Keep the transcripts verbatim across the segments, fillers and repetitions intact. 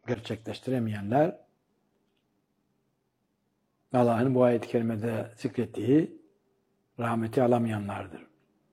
gerçekleştiremeyenler Allah'ın bu ayet-i kerimede zikrettiği rahmeti alamayanlardır.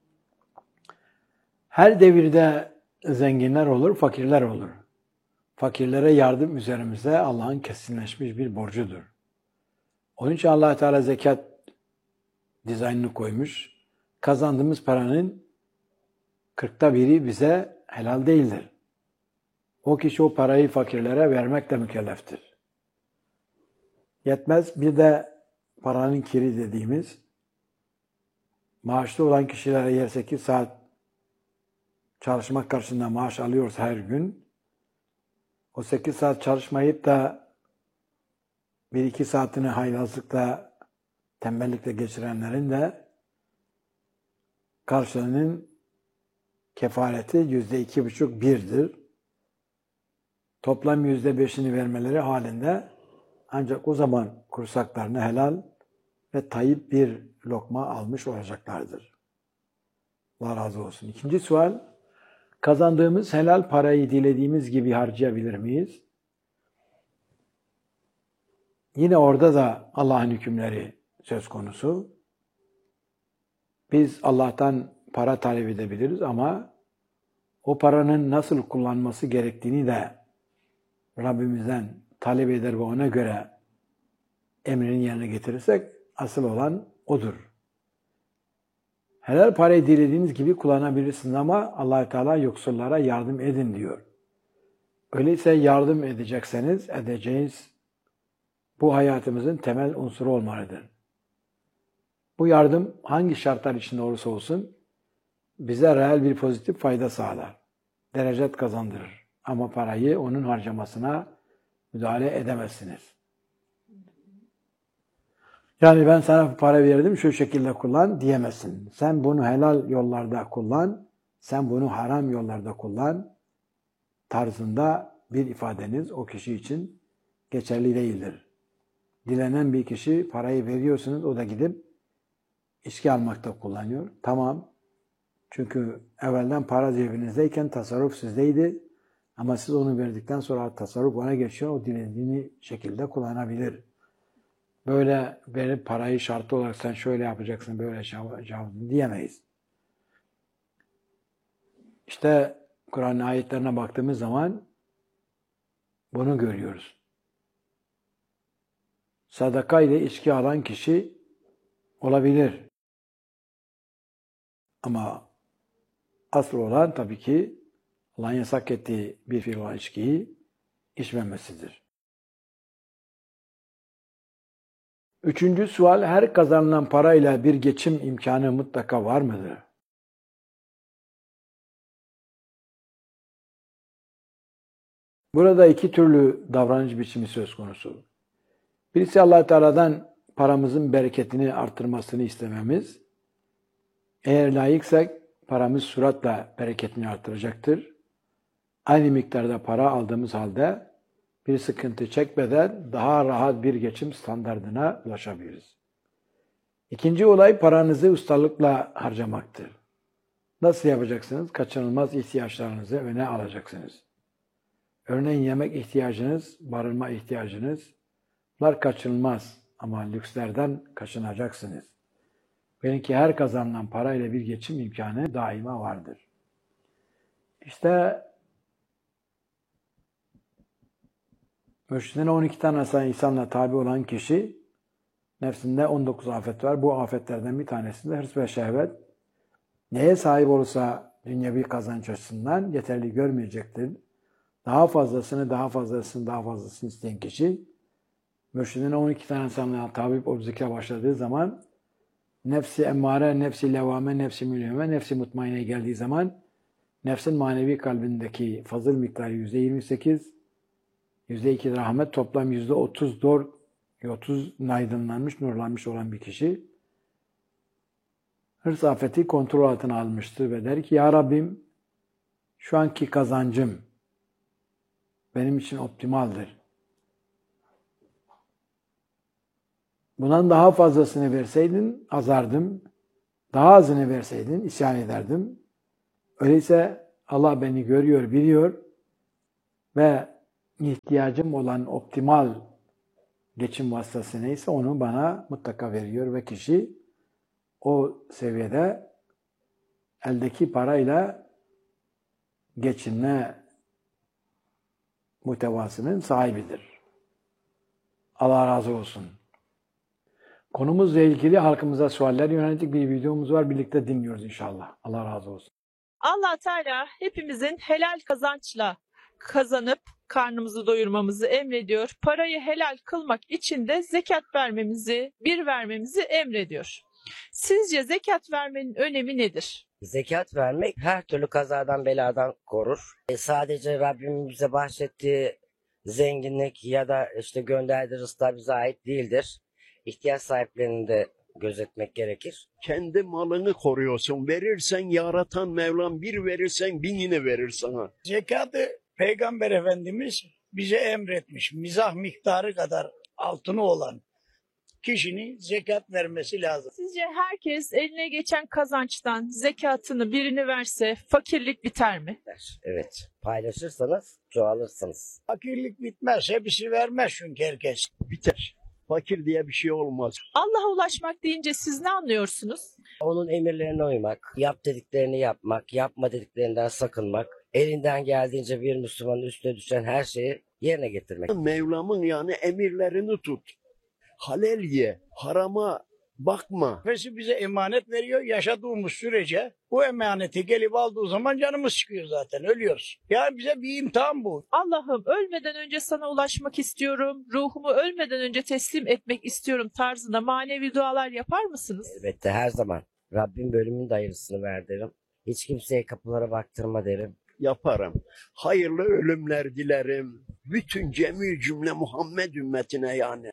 Her devirde zenginler olur, fakirler olur. Fakirlere yardım üzerimize Allah'ın kesinleşmiş bir borcudur. Onun için Allah Teala zekat dizaynını koymuş. Kazandığımız paranın kırkta biri bize helal değildir. O kişi o parayı fakirlere vermekle mükelleftir. Yetmez, bir de paranın kiri dediğimiz, maaşlı olan kişilere yer sekiz saat çalışmak karşılığında maaş alıyorsa her gün, o sekiz saat çalışmayıp da bir iki saatini haylazlıkla, tembellikle geçirenlerin de karşılığının kefareti yüzde iki buçuk birdir. Toplam yüzde beşini vermeleri halinde ancak o zaman kursaklarını helal ve tayyip bir lokma almış olacaklardır. Allah razı olsun. İkinci sual, kazandığımız helal parayı dilediğimiz gibi harcayabilir miyiz? Yine orada da Allah'ın hükümleri söz konusu. Biz Allah'tan para talep edebiliriz ama o paranın nasıl kullanması gerektiğini de Rabbimizden talep eder ve ona göre emrini yerine getirirsek asıl olan odur. Helal parayı dilediğiniz gibi kullanabilirsiniz ama Allah-u Teala yoksullara yardım edin diyor. Öyleyse yardım edecekseniz edeceğiniz bu hayatımızın temel unsuru olmalıdır. Bu yardım hangi şartlar içinde olursa olsun bize reel bir pozitif fayda sağlar. Derecet kazandırır. Ama parayı onun harcamasına müdahale edemezsiniz. Yani ben sana para verdim, şu şekilde kullan diyemezsin. Sen bunu helal yollarda kullan, sen bunu haram yollarda kullan tarzında bir ifadeniz o kişi için geçerli değildir. Dilenen bir kişi parayı veriyorsunuz, o da gidip içki almakta kullanıyor. Tamam. Çünkü evvelden para cebinizdeyken tasarruf sizdeydi. Ama siz onu verdikten sonra tasarruf ona geçiyor. O dilediğini şekilde kullanabilir. Böyle verip parayı şartlı olarak sen şöyle yapacaksın, böyle yapacaksın diyemeyiz. İşte Kur'an ayetlerine baktığımız zaman bunu görüyoruz. Sadaka ile içki alan kişi olabilir. Ama asıl olan tabii ki Allah'ın yasak ettiği bir fiil olan içkiyi içmemesidir. Üçüncü sual, her kazanılan parayla bir geçim imkanı mutlaka var mıdır? Burada iki türlü davranış biçimi söz konusu. Birisi Allah-u Teala'dan paramızın bereketini artırmasını istememiz. Eğer layıksak paramız süratle bereketini artıracaktır. Aynı miktarda para aldığımız halde bir sıkıntı çekmeden daha rahat bir geçim standardına ulaşabiliriz. İkinci olay paranızı ustalıkla harcamaktır. Nasıl yapacaksınız? Kaçınılmaz ihtiyaçlarınızı öne alacaksınız. Örneğin yemek ihtiyacınız, barınma ihtiyacınız, bunlar kaçınılmaz ama lükslerden kaçınacaksınız. Belki her kazanılan parayla bir geçim imkanı daima vardır. İşte mürşidine on iki tane insanla tabi olan kişi nefsinde on dokuz afet var. Bu afetlerden bir tanesi de hırs ve şehvet. Neye sahip olursa dünyevi kazanç açısından yeterli görmeyecektir. Daha fazlasını, daha fazlasını, daha fazlasını isteyen kişi mürşidine on iki tane insanla tabi olup zikre başladığı zaman nefsi emmare, nefsi levame, nefsi mülheme, nefsi mutmainne geldiği zaman nefsin manevi kalbindeki fazıl miktarı yüzde yirmi sekiz, yüzde iki rahmet, toplam yüzde otuz dört, otuz aydınlanmış, nurlanmış olan bir kişi hırs afeti kontrol altına almıştır ve der ki ya Rabbim şu anki kazancım benim için optimaldir. Bundan daha fazlasını verseydin azardım. Daha azını verseydin isyan ederdim. Öyleyse Allah beni görüyor, biliyor ve ihtiyacım olan optimal geçim vasıtası neyse onu bana mutlaka veriyor ve kişi o seviyede eldeki parayla geçinme muhtevasının sahibidir. Allah razı olsun. Konumuzla ilgili halkımıza sualler yönelik bir videomuz var. Birlikte dinliyoruz inşallah. Allah razı olsun. Allah Teala hepimizin helal kazançla kazanıp karnımızı doyurmamızı emrediyor. Parayı helal kılmak için de zekat vermemizi, bir vermemizi emrediyor. Sizce zekat vermenin önemi nedir? Zekat vermek her türlü kazadan beladan korur. E sadece Rabbimin bize bahşettiği zenginlik ya da işte gönderdiği rızklar bize ait değildir. İhtiyaç sahiplerini de gözetmek gerekir. Kendi malını koruyorsun. Verirsen yaratan Mevlam bir verirsen binini verir sana. Zekatı Peygamber Efendimiz bize emretmiş. Mizah miktarı kadar altını olan kişinin zekat vermesi lazım. Sizce herkes eline geçen kazançtan zekatını birini verse fakirlik biter mi? Evet. Paylaşırsanız çoğalırsınız. Fakirlik bitmez. Hepsi vermez çünkü herkes. Biter. Fakir diye bir şey olmaz. Allah'a ulaşmak deyince siz ne anlıyorsunuz? Onun emirlerine uymak, yap dediklerini yapmak, yapma dediklerinden sakınmak, elinden geldiğince bir Müslümanın üstüne düşen her şeyi yerine getirmek. Mevlam'ın yani emirlerini tut. Halal ye, harama bakma. Nefesi bize emanet veriyor. Yaşadığımız sürece bu emaneti gelip aldığı zaman canımız çıkıyor zaten. Ölüyoruz. Yani bize bir imtihan bu. Allah'ım ölmeden önce sana ulaşmak istiyorum, ruhumu ölmeden önce teslim etmek istiyorum tarzında manevi dualar yapar mısınız? Elbette her zaman. Rabbim bölümün de hayırlısını ver derim. Hiç kimseye kapılara baktırma derim. Yaparım. Hayırlı ölümler dilerim. Bütün cemil cümle Muhammed ümmetine yani.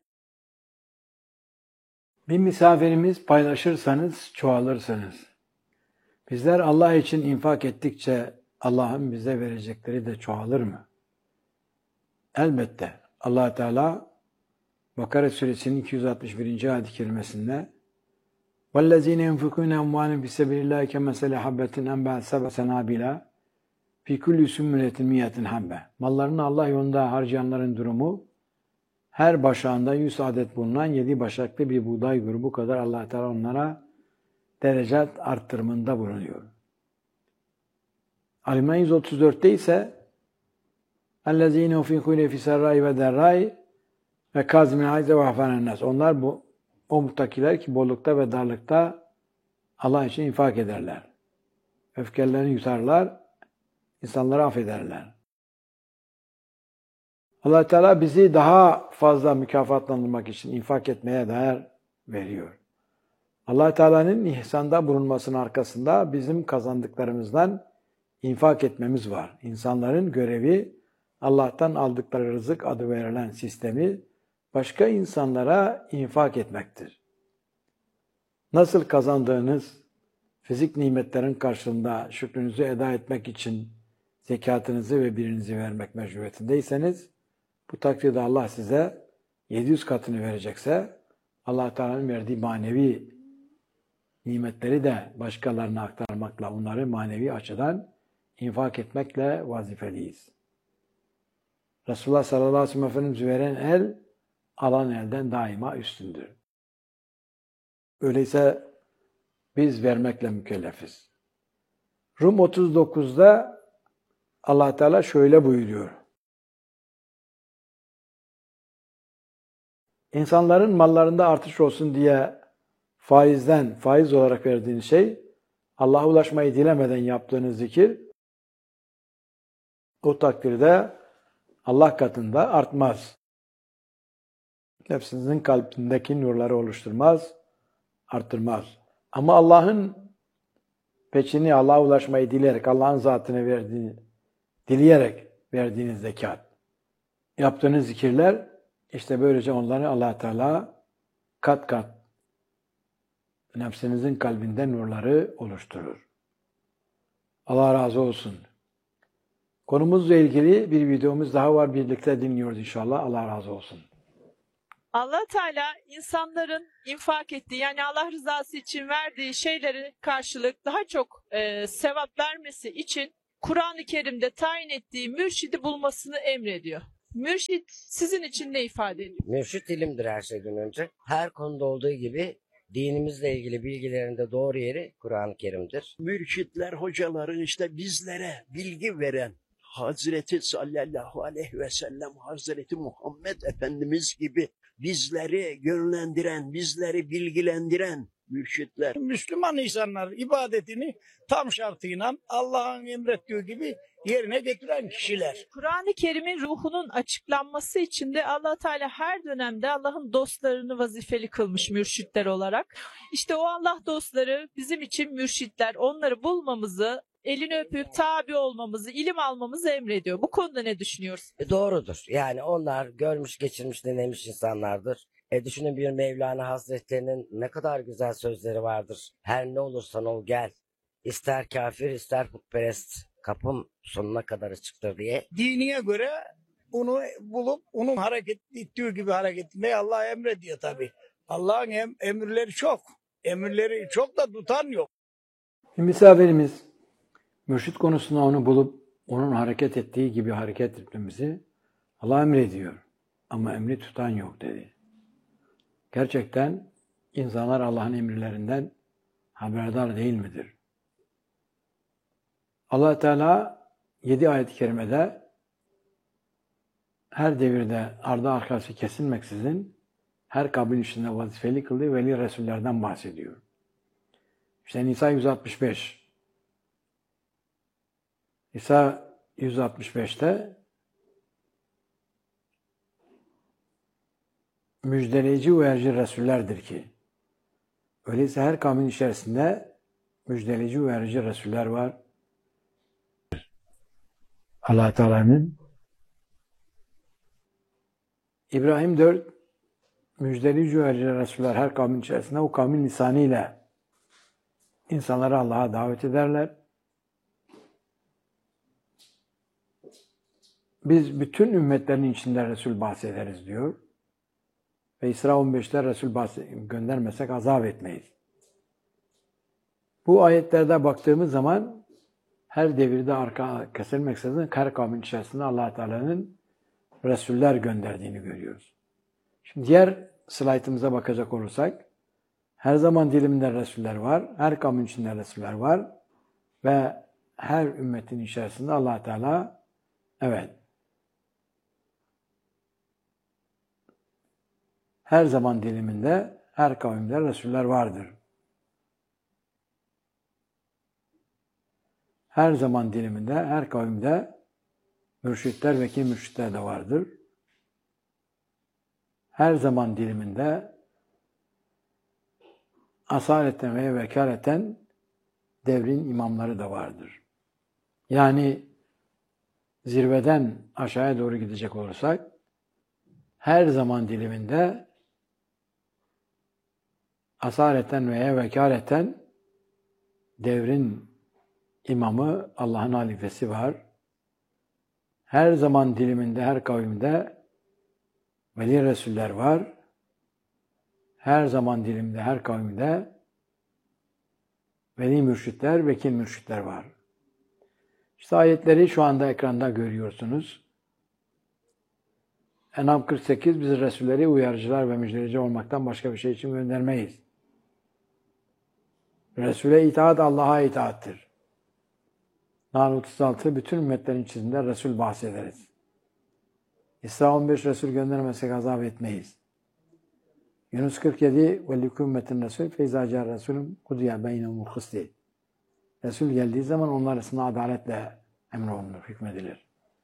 Bir misafirimiz paylaşırsanız çoğalırsınız. Bizler Allah için infak ettikçe Allah'ın bize verecekleri de çoğalır mı? Elbette. Allah Teala Bakara suresinin iki yüz altmış birinci ayet-i kerimesinde وَالَّذ۪ينَ يُنْفِقُونَ اَمْوَالٍ فِي سَبِيلِ اللّٰهِ كَمَثَلِ حَبَّةٍ اَنْبَعَتْ سَبْعَ سَنَابِلَ فِي كُلِّ سُنبُلَةٍ مِيَّةٍ حَبَّةٍ Mallarını Allah yolunda harcayanların durumu her başağında yüz adet bulunan yedi başaklı bir buğday grubu kadar Allah Teala onlara derecat arttırımında bulunuyor. Ali-İmran yüz otuz dörtte ise اَلَّذ۪ينَ اُفِقُونَ فِي سَرَّاءِ وَدَرَّاءِ ve kazmin hayze ve hafanen nas. Onlar bu o muttakiler ki bollukta ve darlıkta Allah için infak ederler. Öfkelerini yutarlar, insanları affederler. Allah Teala bizi daha fazla mükafatlandırmak için infak etmeye değer veriyor. Allah Teala'nın ihsanda bulunmasının arkasında bizim kazandıklarımızdan infak etmemiz var. İnsanların görevi Allah'tan aldıkları rızık adı verilen sistemi başka insanlara infak etmektir. Nasıl kazandığınız fizik nimetlerin karşılığında şükrünüzü eda etmek için zekatınızı ve birinizi vermek mecburiyetindeyseniz, bu takdirde Allah size yedi yüz katını verecekse, Allah Teala'nın verdiği manevi nimetleri de başkalarına aktarmakla, onları manevi açıdan infak etmekle vazifeliyiz. Resulullah sallallahu aleyhi ve sellem Efendimiz veren el, alan elden daima üstündür. Öyleyse biz vermekle mükellefiz. Rum otuz dokuzda Allah Teala şöyle buyuruyor. İnsanların mallarında artış olsun diye faizden, faiz olarak verdiğiniz şey, Allah'a ulaşmayı dilemeden yaptığınız zikir, o takdirde Allah katında artmaz. Nefsinizin kalbindeki nurları oluşturmaz, arttırmaz. Ama Allah'ın peçini, Allah'a ulaşmayı dileyerek, Allah'ın zatını verdiğini, dileyerek verdiğiniz zekat, yaptığınız zikirler, işte böylece onları Allah Teala kat kat nefsinizin kalbinde nurları oluşturur. Allah razı olsun. Konumuzla ilgili bir videomuz daha var. Birlikte dinliyoruz inşallah. Allah razı olsun. Allah Teala insanların infak ettiği, yani Allah rızası için verdiği şeyleri karşılık daha çok e, sevap vermesi için Kur'an-ı Kerim'de tayin ettiği mürşidi bulmasını emrediyor. Mürşit sizin için ne ifade ediyor? Mürşit ilimdir her şeyden önce. Her konuda olduğu gibi dinimizle ilgili bilgilerinde doğru yeri Kur'an-ı Kerim'dir. Mürşitler, hocaların işte bizlere bilgi veren Hazreti sallallahu aleyhi ve sellem, Hazreti Muhammed Efendimiz gibi bizleri yönlendiren, bizleri bilgilendiren mürşitler. Müslüman insanlar ibadetini tam şartıyla Allah'ın emrettiği gibi yerine getiren kişiler. Kur'an-ı Kerim'in ruhunun açıklanması için de Allah Teala her dönemde Allah'ın dostlarını vazifeli kılmış mürşitler olarak. İşte o Allah dostları bizim için mürşitler. Onları bulmamızı, elini öpüp tabi olmamızı, ilim almamızı emrediyor. Bu konuda ne düşünüyorsun? E, doğrudur. Yani onlar görmüş, geçirmiş, denemiş insanlardır. E düşünün bir Mevlana Hazretlerinin ne kadar güzel sözleri vardır. Her ne olursan ol gel. İster kafir ister putperest. Kapım sonuna kadar açıktır diye. Diniye göre onu bulup onun hareket ettiği gibi hareket etmeyi Allah emrediyor tabii. Allah'ın em emirleri çok. Emirleri çok da tutan yok. Misafirimiz mürşit konusunda onu bulup onun hareket ettiği gibi hareket etmemizi Allah emrediyor. Ama emri tutan yok dedi. Gerçekten insanlar Allah'ın emirlerinden haberdar değil midir? Allah Teala yedi ayet-i kerimede her devirde ardı arkası kesilmeksizin her kabul içinde vazifeli kıldığı veli Resullerden bahsediyor. İşte Nisa yüz altmış beş. Nisa yüz altmış beşte müjdeleyici uyarıcı Resullerdir ki. Öyleyse her kavmin içerisinde müjdeleyici uyarıcı Resuller var. Allah Teala'nın İbrahim dört müjdeleyici uyarıcı Resuller her kavmin içerisinde o kavmin lisanıyla insanları Allah'a davet ederler. Biz bütün ümmetlerin içinde Resul bahsederiz diyor. Ve İsra on beşte Resul göndermesek azap etmeyiz. Bu ayetlerde baktığımız zaman her devirde arka kesilmeksizin her kavmin içerisinde Allah Teala'nın Resuller gönderdiğini görüyoruz. Şimdi diğer slaytımıza bakacak olursak her zaman diliminde Resuller var, her kavmin içinde Resuller var ve her ümmetin içerisinde Allah Teala evet her zaman diliminde her kavimde Resuller vardır. Her zaman diliminde, her kavimde mürşitler ve ki mürşitler de vardır. Her zaman diliminde asaleten ve vekaleten devrin imamları da vardır. Yani zirveden aşağıya doğru gidecek olursak her zaman diliminde asaleten veya vekaleten devrin imamı, Allah'ın halifesi var. Her zaman diliminde, her kavimde veli Resuller var. Her zaman dilimde, her kavimde veli mürşitler, vekil mürşitler var. İşte ayetleri şu anda ekranda görüyorsunuz. En'am kırk sekiz, biz Resulleri uyarıcılar ve müjdeleyici olmaktan başka bir şey için göndermeyiz. Resul'e itaat Allah'a itaattir. Nahl otuz altı, bütün ümmetlerin içinde Resul bahsederiz. İsra on beş, Resul göndermesek azap etmeyiz. Yunus kırk yedi, وَلِكُ ümmetin Resul فَاِذَا جَاءَ رَسُولٌ قُضِيَ بَيْنَهُمُ الْقِسْطِ. Resul geldiği zaman onlar arasında adaletle emrolunur, hükmedilir.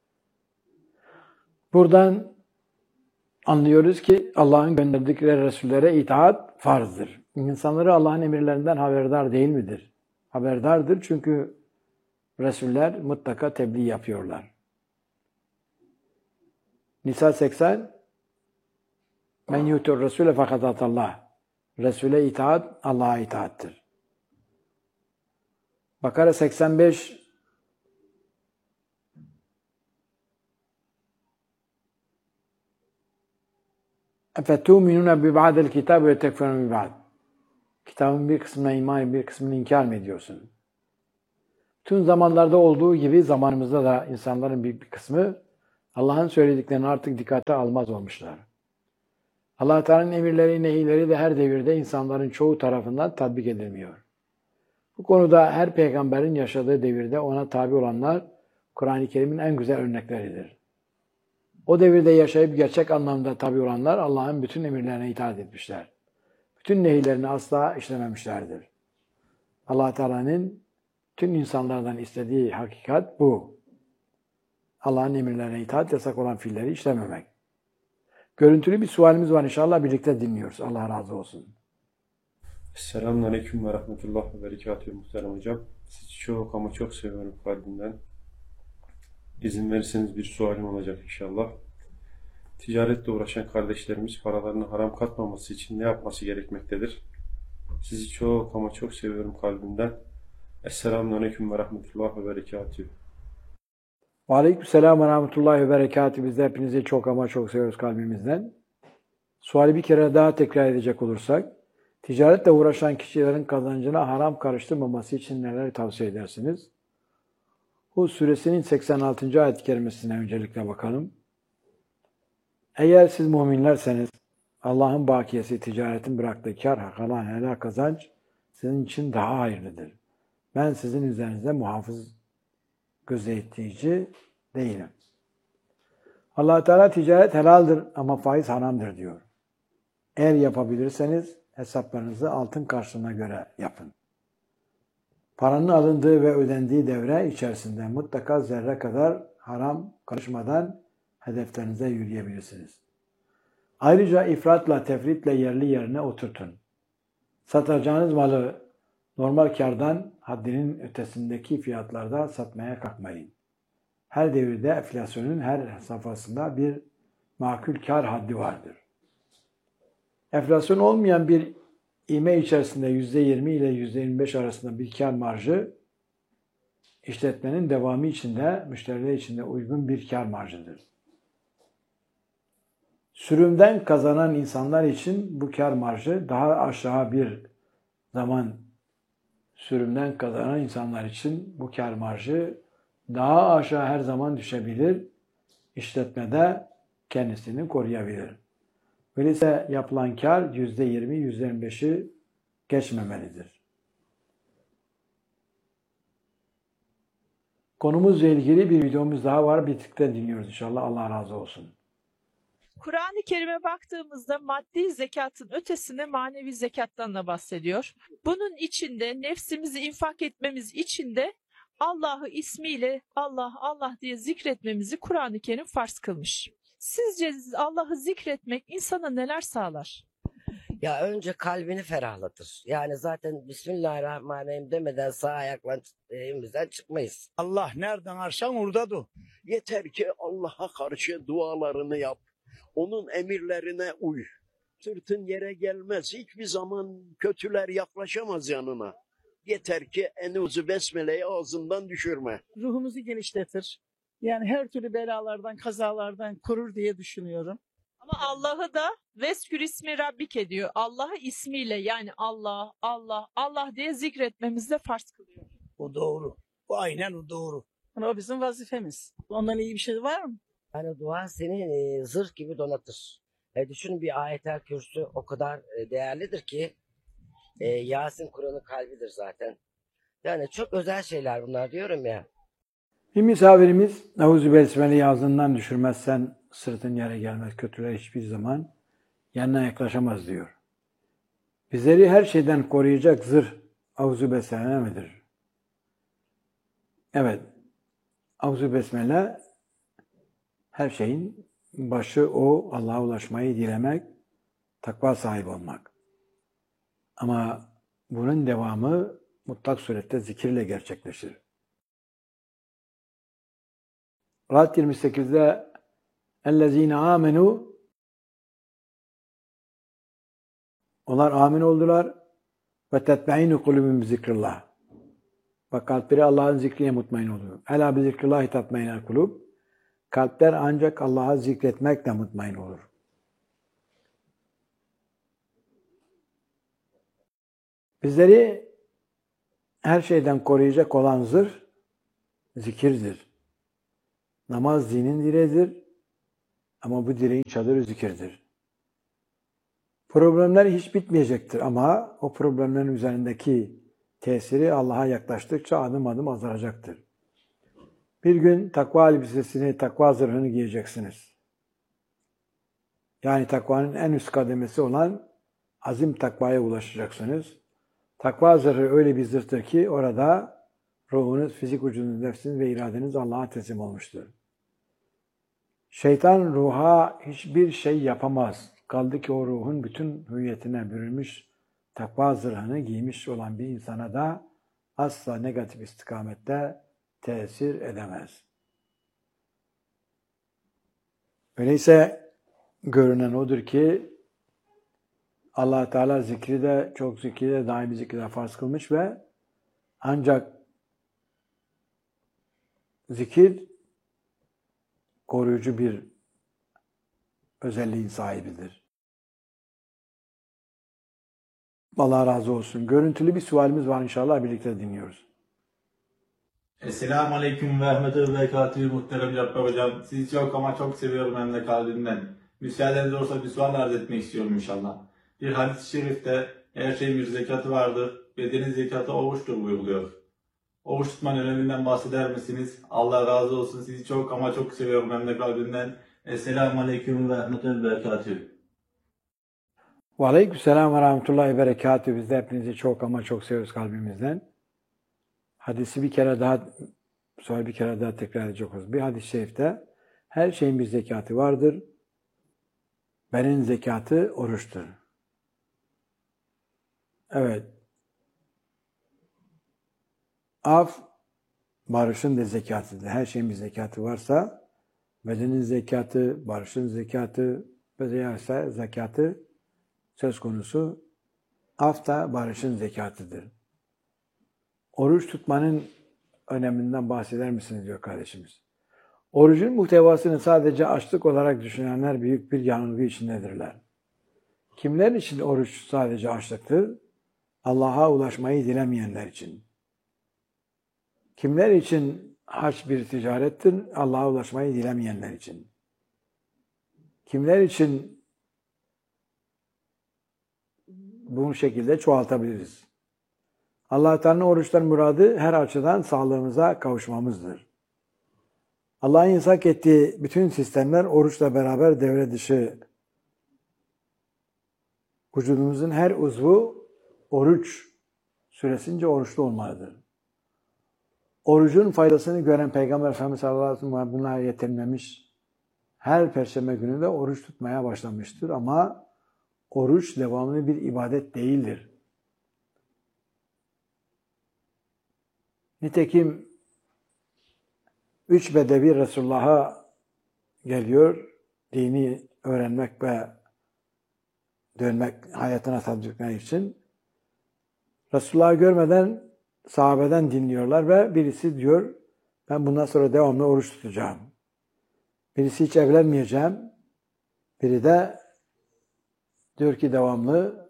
Buradan anlıyoruz ki Allah'ın gönderdikleri Resullere itaat farzdır. İnsanları Allah'ın emirlerinden haberdar değil midir? Haberdardır çünkü Resuller mutlaka tebliğ yapıyorlar. Nisa seksen Men yutur Resul'e fakat atallah. Resul'e itaat Allah'a itaattir. Bakara seksen beş Efetûminûne bib'adel kitâb ve tekfurûne bib'ad. Kitabın bir kısmına iman, bir kısmını inkar mı ediyorsun? Tüm zamanlarda olduğu gibi zamanımızda da insanların bir, bir kısmı Allah'ın söylediklerini artık dikkate almaz olmuşlar. Allah Teala'nın emirleri, nehirleri de her devirde insanların çoğu tarafından tatbik edilmiyor. Bu konuda her peygamberin yaşadığı devirde ona tabi olanlar Kur'an-ı Kerim'in en güzel örnekleridir. O devirde yaşayıp gerçek anlamda tabi olanlar Allah'ın bütün emirlerine itaat etmişler. Bütün nehirlerini asla işlememişlerdir. Allah Teala'nın tüm insanlardan istediği hakikat bu. Allah'ın emirlerine itaat, yasak olan fiilleri işlememek. Görüntülü bir sualimiz var, inşallah birlikte dinliyoruz. Allah razı olsun. Selamünaleyküm ve rahmetullah ve berekatühü muhterem hocam. Sizi çok ama çok seviyorum kalbimden. İzin verirseniz bir sualim olacak inşallah. Ticaretle uğraşan kardeşlerimiz paralarını haram katmaması için ne yapması gerekmektedir? Sizi çok ama çok seviyorum kalbimden. Selamünaleyküm ve rahmetullah ve berekatühü. Ve aleykümselam ve rahmetullahi ve berekatühü. Biz de hepinizi çok ama çok seviyoruz kalbimizden. Suali bir kere daha tekrar edecek olursak, ticaretle uğraşan kişilerin kazancına haram karıştırmaması için neler tavsiye edersiniz? Hud suresinin seksen altıncı ayet-i kerimesine öncelikle bakalım. Eğer siz müminlerseniz, Allah'ın bakiyesi ticaretin bıraktığı kar, kalan helal kazanç sizin için daha hayırlıdır. Ben sizin üzerinizde muhafız, gözetleyici değilim. Allah Teala ticaret helaldir ama faiz haramdır diyor. Eğer yapabilirseniz hesaplarınızı altın karşılığına göre yapın. Paranın alındığı ve ödendiği devre içerisinde mutlaka zerre kadar haram karışmadan hedeflerinize yürüyebilirsiniz. Ayrıca ifratla, tefritle yerli yerine oturtun. Satacağınız malı normal kardan haddinin ötesindeki fiyatlarda satmaya kalkmayın. Her devirde enflasyonun her safhasında bir makul kar haddi vardır. Enflasyon olmayan bir ivme içerisinde yüzde yirmi ile yüzde yirmi beş arasında bir kar marjı, işletmenin devamı içinde, müşteriler içinde uygun bir kar marjıdır. Sürümden kazanan insanlar için bu kar marjı daha aşağı bir zaman, sürümden kazanan insanlar için bu kar marjı daha aşağı her zaman düşebilir, işletmede kendisini koruyabilir. Öyleyse yapılan kar yüzde yirmi, yüzde yirmi beşi geçmemelidir. Konumuzla ilgili bir videomuz daha var. Birlikte dinliyoruz inşallah. Allah razı olsun. Kur'an-ı Kerim'e baktığımızda maddi zekatın ötesinde manevi zekattan da bahsediyor. Bunun içinde nefsimizi infak etmemiz için de Allah'ı ismiyle Allah Allah diye zikretmemizi Kur'an-ı Kerim farz kılmış. Sizce Allah'ı zikretmek insana neler sağlar? Ya önce kalbini ferahlatır. Yani zaten Bismillahirrahmanirrahim demeden sağ ayakla evimizden çıkmayız. Allah nereden arsan oradadır. Yeter ki Allah'a karşı dualarını yap. Onun emirlerine uy. Sırtın yere gelmez. Hiçbir zaman kötüler yaklaşamaz yanına. Yeter ki Eûzü Besmele'yi ağzından düşürme. Ruhumuzu genişletir. Yani her türlü belalardan, kazalardan korur diye düşünüyorum. Ama Allah'ı da Veskür ismi Rabbik ediyor. Allah'ı ismiyle yani Allah, Allah, Allah diye zikretmemizi de farz kılıyor. O doğru. O aynen o doğru. Yani o bizim vazifemiz. Ondan iyi bir şey var mı? Yani dua seni e, zırh gibi donatır. E, düşünün bir ayetel kürsü o kadar e, değerlidir ki e, Yasin Kur'an'ın kalbidir zaten. Yani çok özel şeyler bunlar diyorum ya. Bir misafirimiz Eûzü Besmele'yi ağzından düşürmezsen sırtın yere gelmez. Kötüler hiçbir zaman yanına yaklaşamaz diyor. Bizleri her şeyden koruyacak zırh Eûzü Besmele midir? Evet. Eûzü Besmele her şeyin başı o. Allah'a ulaşmayı dilemek, takva sahibi olmak. Ama bunun devamı mutlak surette zikirle gerçekleşir. Ra'd yirmi sekizde اَلَّذ۪ينَ آمَنُوا Onlar amin oldular ve tetbe'inu kulubum zikrillah. Ve kalpleri Allah'ın zikriyle mutmain oluyor. Ela bi zikrillahi tatmainel kulub. Kalpler ancak Allah'a zikretmekle mutmain olur. Bizleri her şeyden koruyacak olan zırh zikirdir. Namaz dinin direğidir. Ama bu direğin çadırı zikirdir. Problemler hiç bitmeyecektir ama o problemlerin üzerindeki tesiri Allah'a yaklaştıkça adım adım azalacaktır. Bir gün takva elbisesini, takva zırhını giyeceksiniz. Yani takvanın en üst kademesi olan azim takvaya ulaşacaksınız. Takva zırhı öyle bir zırhtır ki orada ruhunuz, fizik vücudunuz, nefsiniz ve iradeniz Allah'a teslim olmuştur. Şeytan ruha hiçbir şey yapamaz. Kaldı ki o ruhun bütün hüviyetine bürünmüş, takva zırhını giymiş olan bir insana da asla negatif istikamette tesir edemez. Öyleyse görünen odur ki Allah Teala zikri de çok zikri de daimi zikri de farz kılmış ve ancak zikir koruyucu bir özelliğin sahibidir. Allah razı olsun. Görüntülü bir sualimiz var inşallah birlikte dinliyoruz. Esselamu Aleyküm ve Rahmetü ve Berekatühü muhterem Cabbar Hocam. Sizi çok ama çok seviyorum hem de kalbimden. Müsaadeniz olursa bir sual arz etmek istiyorum inşallah. Bir hadis-i şerifte her şeyin bir zekatı vardır. Bedenin zekatı oruçtur buyuruluyor. Oruç tutmanın öneminden bahseder misiniz? Allah razı olsun. Sizi çok ama çok seviyorum hem de kalbimden. Esselamu Aleyküm ve Rahmetü ve Berekatühü. Ve aleykümselam ve rahmetullahi ve berekatühü. Biz de hepinizi çok ama çok seviyoruz kalbimizden. Hadisi bir kere daha, sonra bir kere daha tekrar edecek oluruz. Bir hadis-i şerifte her şeyin bir zekatı vardır. Bedenin zekatı oruçtur. Evet. Af, barışın da zekatıdır. Her şeyin bir zekatı varsa, bedenin zekatı, barışın zekatı ve diğerse zekatı söz konusu. Af da barışın zekatıdır. Oruç tutmanın öneminden bahseder misiniz diyor kardeşimiz. Orucun muhtevasını sadece açlık olarak düşünenler büyük bir yanılgı içindedirler. Kimler için oruç sadece açlıktır? Allah'a ulaşmayı dilemeyenler için. Kimler için hac bir ticarettir? Allah'a ulaşmayı dilemeyenler için. Kimler için bu şekilde çoğaltabiliriz? Allah Teala'nın oruçtan muradı her açıdan sağlığımıza kavuşmamızdır. Allah'ın yasak ettiği bütün sistemler oruçla beraber devre dışı. Vücudumuzun her uzvu oruç süresince oruçlu olmalıdır. Orucun faydasını gören Peygamber Efendimiz sallallahu aleyhi ve sellem bunlara yetinmemiş. Her perşembe günü de oruç tutmaya başlamıştır ama oruç devamlı bir ibadet değildir. Nitekim üç bedevi Resulullah'a geliyor, dini öğrenmek ve dönmek, hayatına tatbik için. Resulullah'ı görmeden sahabeden dinliyorlar ve birisi diyor, ben bundan sonra devamlı oruç tutacağım. Birisi hiç evlenmeyeceğim. Biri de diyor ki devamlı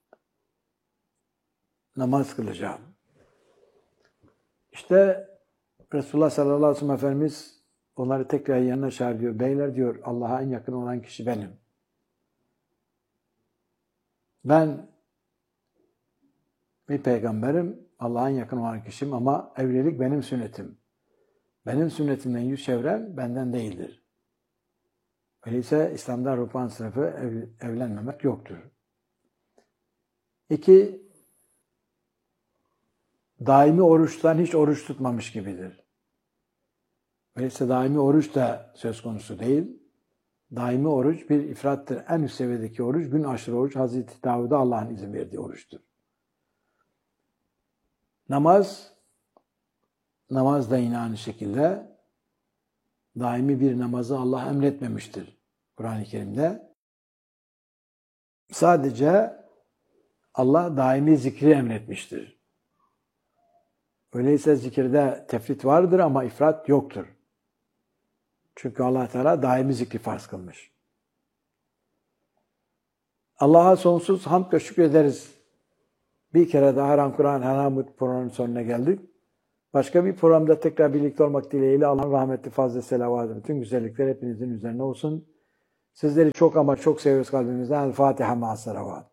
namaz kılacağım. İşte Resulullah sallallahu aleyhi ve sellem Efendimiz onları tekrar yanına çağırıyor. Beyler diyor, Allah'a en yakın olan kişi benim. Ben bir peygamberim, Allah'a en yakın olan kişiyim ama evlilik benim sünnetim. Benim sünnetimden yüz çeviren benden değildir. Öyleyse İslam'da ruhban sınıfı ev, evlenmemek yoktur. İki, daimi oruçtan hiç oruç tutmamış gibidir. Öyleyse daimi oruç da söz konusu değil. Daimi oruç bir ifrattır. En üst seviyedeki oruç, gün aşırı oruç, Hazreti Davud'a Allah'ın izin verdiği oruçtur. Namaz, namaz da yine aynı şekilde daimi bir namazı Allah emretmemiştir Kur'an-ı Kerim'de. Sadece Allah daimi zikri emretmiştir. Öyleyse zikirde tefrit vardır ama ifrat yoktur. Çünkü Allah Teala daimi zikri farz kılmış. Allah'a sonsuz hamd ve şükrederiz. Bir kere daha Haram Kur'an Haramut programının sonuna geldik. Başka bir programda tekrar birlikte olmak dileğiyle Allah'ın rahmetli fazla selavatı, bütün güzellikler hepinizin üzerine olsun. Sizleri çok ama çok seviyoruz kalbimizden. El Fatiha ma'as salavat.